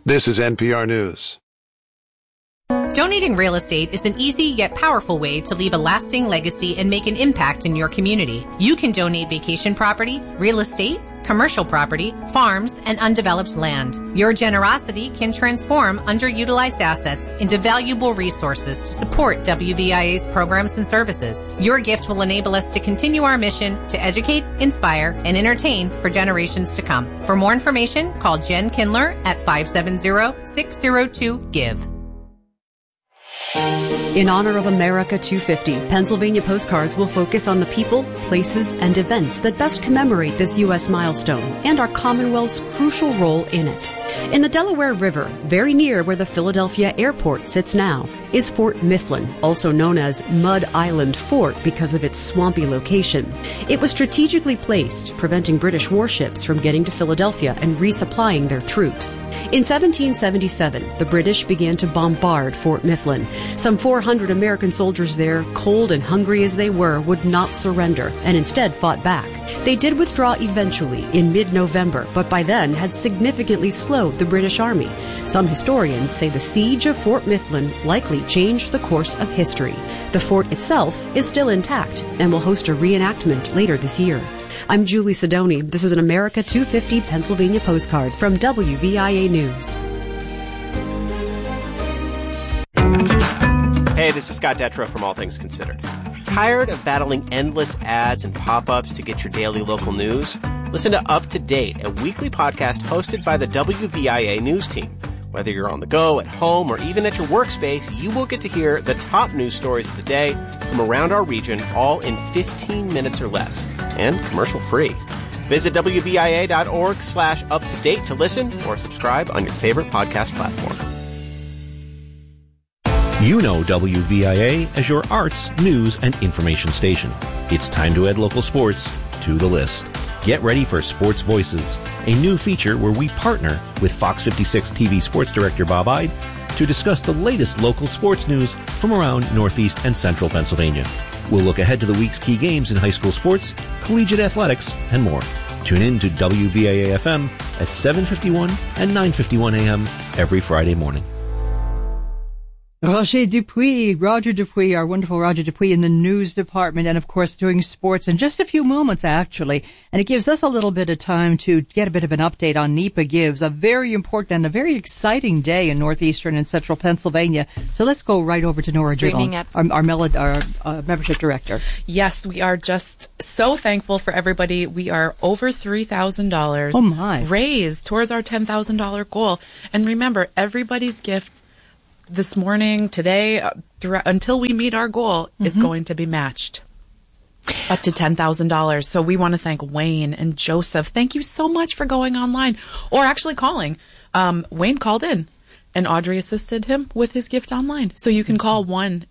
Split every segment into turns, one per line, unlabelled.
This is NPR News.
Donating real estate is an easy yet powerful way to leave a lasting legacy and make an impact in your community. You can donate vacation property, real estate, commercial property, farms, and undeveloped land. Your generosity can transform underutilized assets into valuable resources to support WVIA's programs and services. Your gift will enable us to continue our mission to educate, inspire, and entertain for generations to come. For more information, call Jen Kindler at 570-602-GIVE.
In honor of America 250, Pennsylvania Postcards will focus on the people, places, and events that best commemorate this U.S. milestone and our Commonwealth's crucial role in it. In the Delaware River, very near where the Philadelphia Airport sits now, is Fort Mifflin, also known as Mud Island Fort because of its swampy location. It was strategically placed, preventing British warships from getting to Philadelphia and resupplying their troops. In 1777, the British began to bombard Fort Mifflin. Some 400 American soldiers there, cold and hungry as they were, would not surrender and instead fought back. They did withdraw eventually in mid-November, but by then had significantly slowed the British Army. Some historians say the siege of Fort Mifflin likely changed the course of history. The fort itself is still intact and will host a reenactment later this year. I'm Julie Sidoni. This is an America 250 Pennsylvania postcard from WVIA News.
Hey, this is Scott Detrow from All Things Considered. Tired of battling endless ads and pop-ups to get your daily local news? Listen to Up to Date, a weekly podcast hosted by the WVIA news team. Whether you're on the go, at home, or even at your workspace, you will get to hear the top news stories of the day from around our region, all in 15 minutes or less, and commercial-free. Visit WVIA.org/up-to-date to listen or subscribe on your favorite podcast platform.
You know WVIA as your arts, news, and information station. It's time to add local sports to the list. Get ready for Sports Voices, a new feature where we partner with Fox 56 TV sports director Bob Ide to discuss the latest local sports news from around Northeast and Central Pennsylvania. We'll look ahead to the week's key games in high school sports, collegiate athletics, and more. Tune in to WVIA FM at 7:51 and 9:51 a.m. every Friday morning.
Roger Dupuis, our wonderful Roger Dupuis in the news department, and of course doing sports in just a few moments actually. And it gives us a little bit of time to get a bit of an update on NEPA Gives, a very important and a very exciting day in northeastern and central Pennsylvania. So let's go right over to Nora Jiggle, our membership director.
Yes, we are just so thankful for everybody. We are over $3,000 raised towards our $10,000 goal. And remember, everybody's gift this morning, today, until we meet our goal, is going to be matched up to $10,000. So we want to thank Wayne and Joseph. Thank you so much for going online or actually calling. Wayne called in and Audrey assisted him with his gift online. So you can call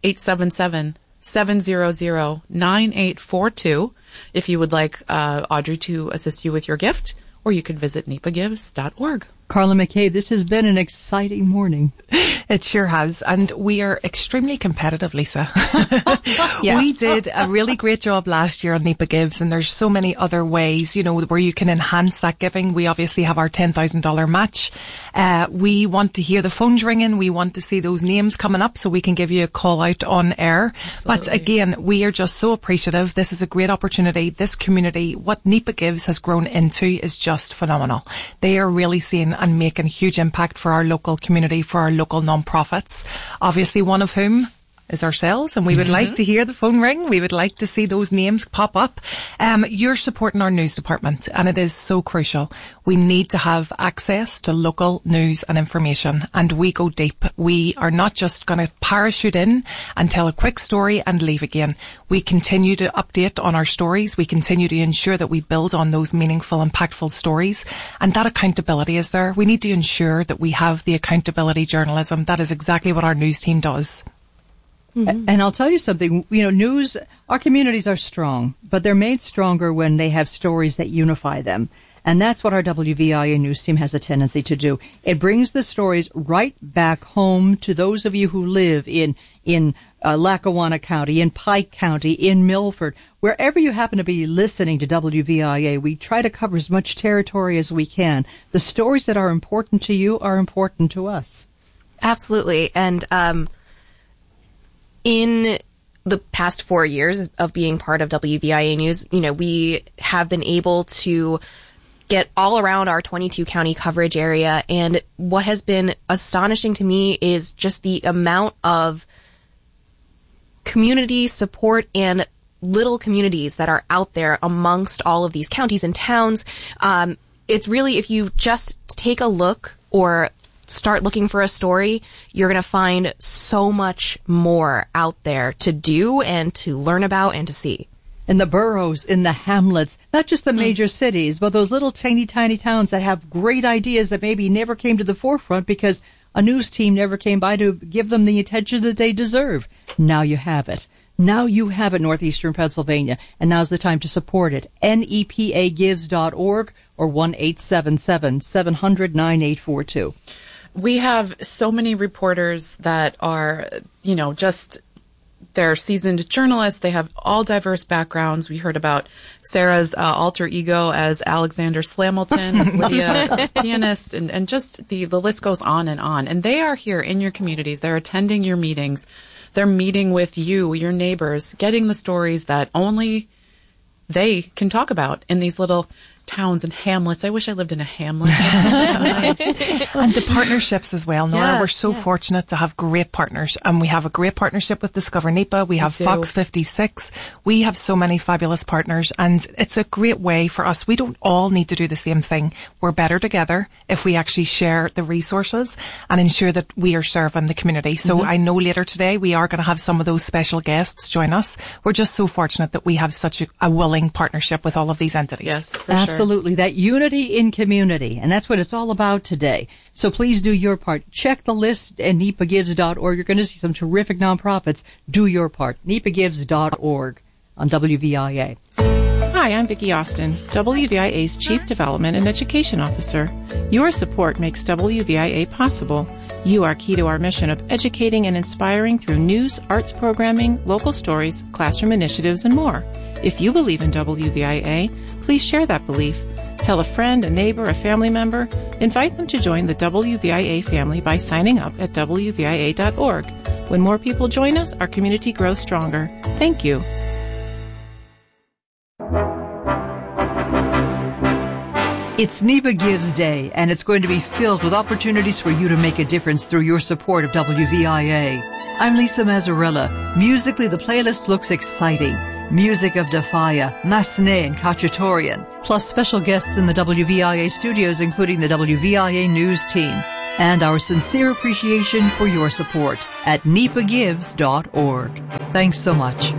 1-877-700-9842 if you would like Audrey to assist you with your gift, or you could visit nepagives.org.
Carla McKay, this has been an exciting morning.
It sure has. And we are extremely competitive, Lisa.
Yes.
We did a really great job last year on NEPA Gives, and there's so many other ways, where you can enhance that giving. We obviously have our $10,000 match. We want to hear the phones ringing. We want to see those names coming up so we can give you a call out on air. Absolutely. But again, we are just so appreciative. This is a great opportunity. This community, what NEPA Gives has grown into is just phenomenal. They are really seeing and making a huge impact for our local community, for our local non-profits, obviously one of whom is ourselves, and we would like to hear the phone ring. We would like to see those names pop up. You're supporting our news department, and it is so crucial. We need to have access to local news and information, and we go deep. We are not just going to parachute in and tell a quick story and leave again. We continue to update on our stories. We continue to ensure that we build on those meaningful, impactful stories, and that accountability is there. We need to ensure that we have the accountability journalism. That is exactly what our news team does.
And I'll tell you something, news, our communities are strong, but they're made stronger when they have stories that unify them. And that's what our WVIA news team has a tendency to do. It brings the stories right back home to those of you who live in Lackawanna County, in Pike County, in Milford, wherever you happen to be listening to WVIA. We try to cover as much territory as we can. The stories that are important to you are important to us.
Absolutely. And in the past 4 years of being part of WVIA News, we have been able to get all around our 22 county coverage area. And what has been astonishing to me is just the amount of community support and little communities that are out there amongst all of these counties and towns. It's really, if you just take a look or start looking for a story, you're going to find so much more out there to do and to learn about and to see.
In the boroughs, in the hamlets, not just the major cities, but those little tiny, tiny towns that have great ideas that maybe never came to the forefront because a news team never came by to give them the attention that they deserve. Now you have it. Now you have it, Northeastern Pennsylvania, and now's the time to support it. NEPAgives.org or 1-877-700-9842.
We have so many reporters that are, just they're seasoned journalists. They have all diverse backgrounds. We heard about Sarah's alter ego as Alexander Slamilton, as Lydia, pianist, and just the list goes on. And they are here in your communities. They're attending your meetings. They're meeting with you, your neighbors, getting the stories that only they can talk about in these little towns and hamlets. I wish I lived in a hamlet.
And the partnerships as well, Nora.
Yes,
we're so fortunate to have great partners. And we have a great partnership with Discover NEPA. We have Fox 56. We have so many fabulous partners, and it's a great way for us. We don't all need to do the same thing. We're better together if we actually share the resources and ensure that we are serving the community. So I know later today we are going to have some of those special guests join us. We're just so fortunate that we have such a willing partnership with all of these entities.
Yes, for sure.
Absolutely. That unity in community. And that's what it's all about today. So please do your part. Check the list at NEPAgives.org. You're going to see some terrific nonprofits. Do your part. NEPAgives.org on WVIA.
Hi, I'm Vicki Austin, WVIA's Chief Development and Education Officer. Your support makes WVIA possible. You are key to our mission of educating and inspiring through news, arts programming, local stories, classroom initiatives, and more. If you believe in WVIA, please share that belief. Tell a friend, a neighbor, a family member. Invite them to join the WVIA family by signing up at WVIA.org. When more people join us, our community grows stronger. Thank you.
It's NEPA Gives Day, and it's going to be filled with opportunities for you to make a difference through your support of WVIA. I'm Lisa Mazzarella. Musically, the playlist looks exciting. Music of Defia, Massenet, and Khachaturian, plus special guests in the WVIA studios, including the WVIA news team. And our sincere appreciation for your support at NEPAgives.org. Thanks so much.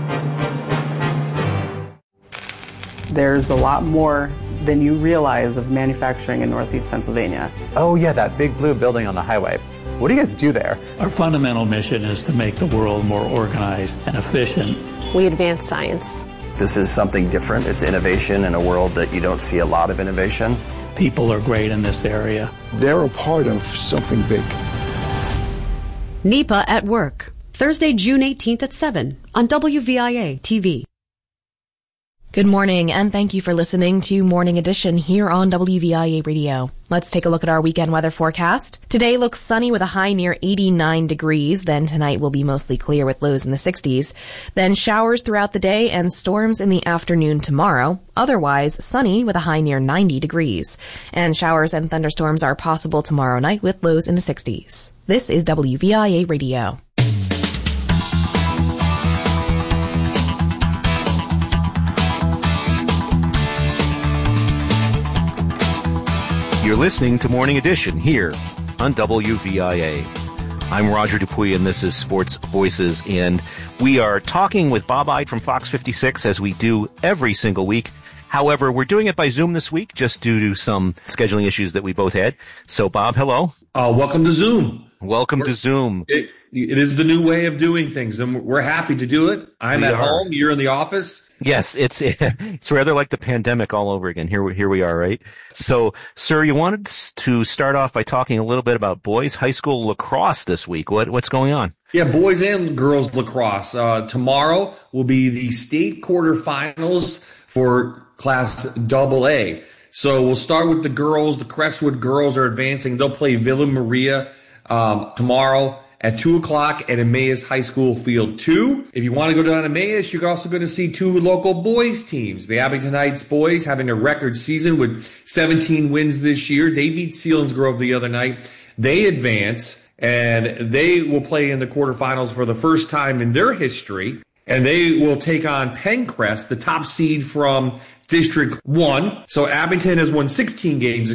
There's a lot more than you realize of manufacturing in Northeast Pennsylvania.
Oh yeah, that big blue building on the highway. What do you guys do there?
Our fundamental mission is to make the world more organized and efficient.
We advance science.
This is something different. It's innovation in a world that you don't see a lot of innovation.
People are great in this area.
They're a part of something big.
NEPA at Work, Thursday, June 18th at 7 on WVIA TV.
Good morning, and thank you for listening to Morning Edition here on WVIA Radio. Let's take a look at our weekend weather forecast. Today looks sunny with a high near 89 degrees. Then tonight will be mostly clear with lows in the 60s. Then showers throughout the day and storms in the afternoon tomorrow. Otherwise, sunny with a high near 90 degrees. And showers and thunderstorms are possible tomorrow night with lows in the 60s. This is WVIA Radio.
You're listening to Morning Edition here on WVIA. I'm Roger Dupuy, and this is Sports Voices, and we are talking with Bob Ide from Fox 56 as we do every single week. However, we're doing it by Zoom this week just due to some scheduling issues that we both had. So, Bob, hello.
Welcome to Zoom.
Welcome to Zoom.
It is the new way of doing things, and we're happy to do it. I'm at home. You're in the office.
Yes, it's rather like the pandemic all over again. Here we are, right? So, sir, you wanted to start off by talking a little bit about boys high school lacrosse this week. What's going on?
Yeah, boys and girls lacrosse. Tomorrow will be the state quarterfinals for Class AA. So we'll start with the girls. The Crestwood girls are advancing. They'll play Villa Maria tomorrow at 2 o'clock at Emmaus High School Field 2. If you want to go down to Emmaus, you're also going to see 2 local boys teams. The Abington Heights boys having a record season with 17 wins this year. They beat Selinsgrove the other night. They advance, and they will play in the quarterfinals for the first time in their history. And they will take on Pencrest, the top seed from District 1. So Abington has won 16 games,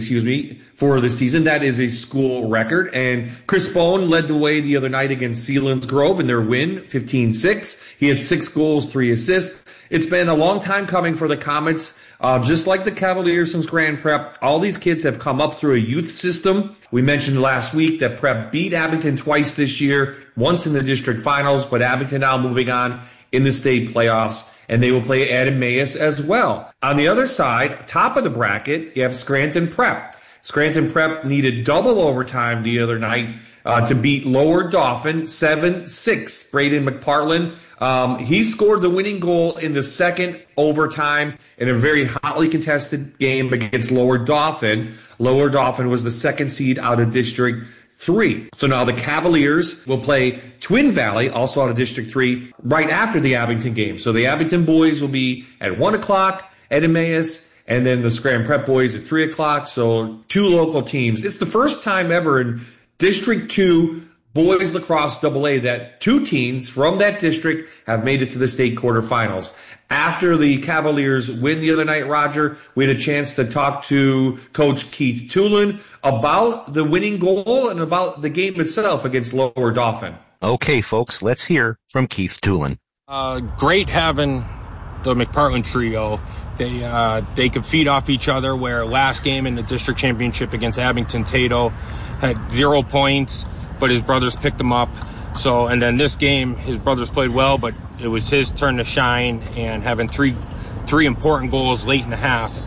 for the season. That is a school record. And Chris Bone led the way the other night against Selinsgrove in their win, 15-6. He had 6 goals, 3 assists. It's been a long time coming for the Comets. Just like the Cavaliers since Grand Prep, all these kids have come up through a youth system. We mentioned last week that Prep beat Abington twice this year, once in the district finals, but Abington now moving on in the state playoffs, and they will play at Emmaus as well. On the other side, top of the bracket, you have Scranton Prep. Scranton Prep needed double overtime the other night to beat Lower Dauphin 7-6. Braden McPartland, he scored the winning goal in the second overtime in a very hotly contested game against Lower Dauphin. Lower Dauphin was the second seed out of District 3. So now the Cavaliers will play Twin Valley, also out of District 3, right after the Abington game. So the Abington boys will be at 1 o'clock at Emmaus, and then the Scranton Prep boys at 3 o'clock. So 2 local teams. It's the first time ever in District 2 boys lacrosse AA that 2 teams from that district have made it to the state quarterfinals. After the Cavaliers win the other night, Roger, we had a chance to talk to Coach Keith Tulin about the winning goal and about the game itself against Lower Dauphin.
Okay, folks, let's hear from Keith Tulin.
Great having the McPartland trio. They could feed off each other, where last game in the district championship against Abington, Tato had 0 points, but his brothers picked him up. So, and then this game, his brothers played well, but it was his turn to shine, and having three important goals late in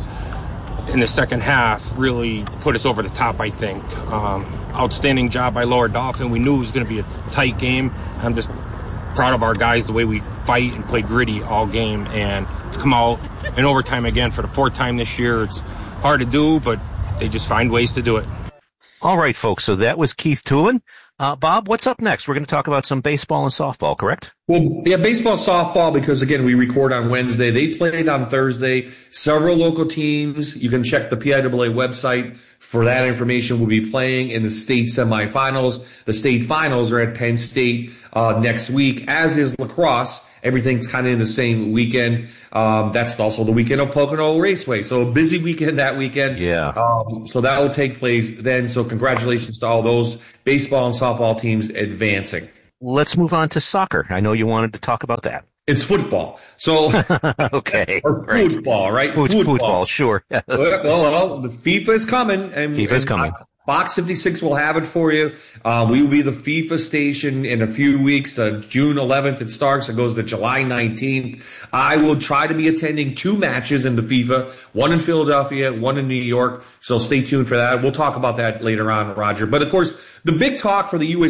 the second half really put us over the top, I think. Outstanding job by Lower Dauphin. We knew it was going to be a tight game. I'm just proud of our guys, the way we fight and play gritty all game, and to come out in overtime again for the 4th time this year. It's hard to do, but they just find ways to do it.
All right, folks, so that was Keith Tulin. Bob, what's up next? We're going to talk about some baseball and softball, correct?
Well, yeah, baseball, softball, because, again, we record on Wednesday. They played on Thursday. Several local teams. You can check the PIAA website for that information. We'll be playing in the state semifinals. The state finals are at Penn State next week, as is lacrosse. Everything's kind of in the same weekend. That's also the weekend of Pocono Raceway. So a busy weekend that weekend.
Yeah.
So that will take place then. So congratulations to all those baseball and softball teams advancing.
Let's move on to soccer. I know you wanted to talk about that.
It's football. So
okay.
Or football, right?
Football, sure. Yes.
Well, the FIFA is coming. And
FIFA's coming.
Box 56 will have it for you. We will be the FIFA station in a few weeks. June 11th it starts. It goes to July 19th. I will try to be attending 2 matches in the FIFA, one in Philadelphia, one in New York. So stay tuned for that. We'll talk about that later on, Roger. But of course, the big talk for the U.S.